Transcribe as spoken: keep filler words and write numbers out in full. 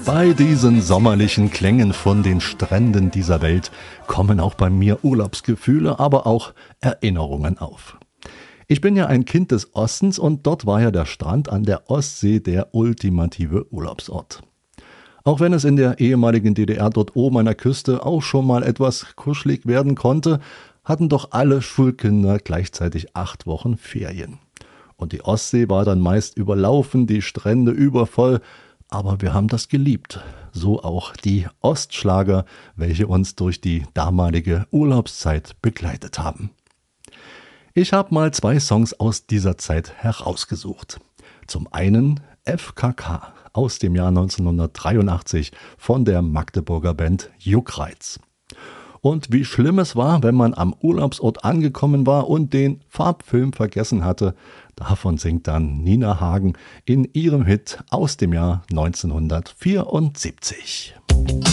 Bei diesen sommerlichen Klängen von den Stränden dieser Welt kommen auch bei mir Urlaubsgefühle, aber auch Erinnerungen auf. Ich bin ja ein Kind des Ostens und dort war ja der Strand an der Ostsee der ultimative Urlaubsort. Auch wenn es in der ehemaligen D D R dort oben an der Küste auch schon mal etwas kuschelig werden konnte, hatten doch alle Schulkinder gleichzeitig acht Wochen Ferien. Und die Ostsee war dann meist überlaufen, die Strände übervoll, aber wir haben das geliebt. So auch die Ostschlager, welche uns durch die damalige Urlaubszeit begleitet haben. Ich habe mal zwei Songs aus dieser Zeit herausgesucht. Zum einen F K K aus dem Jahr neunzehnhundertdreiundachtzig von der Magdeburger Band Juckreiz. Und wie schlimm es war, wenn man am Urlaubsort angekommen war und den Farbfilm vergessen hatte, davon singt dann Nina Hagen in ihrem Hit aus dem Jahr neunzehnhundertvierundsiebzig.